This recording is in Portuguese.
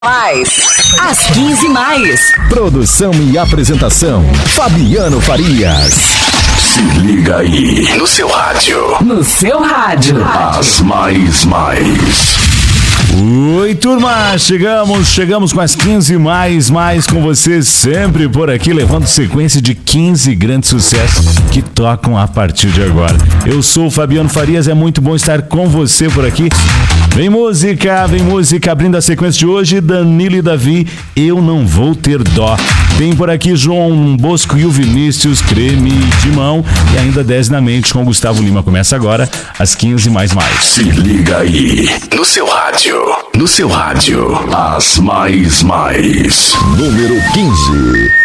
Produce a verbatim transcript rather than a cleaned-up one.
Mais. Às quinze mais. Produção e apresentação, Fabiano Farias. Se liga aí, no seu rádio. No seu rádio. As mais mais. Oi, turma, chegamos, chegamos com as quinze mais, mais com vocês sempre por aqui, levando sequência de quinze grandes sucessos que tocam a partir de agora. Eu sou o Fabiano Farias, é muito bom estar com você por aqui. Vem música, vem música, abrindo a sequência de hoje, Danilo e Davi, Eu Não Vou Ter Dó. Tem por aqui João Bosco e o Vinícius, Creme de Mão e ainda dez na Mente com Gustavo Lima. Começa agora, às quinze mais mais. Se liga aí, no seu rádio. No seu rádio, as mais mais. Número quinze.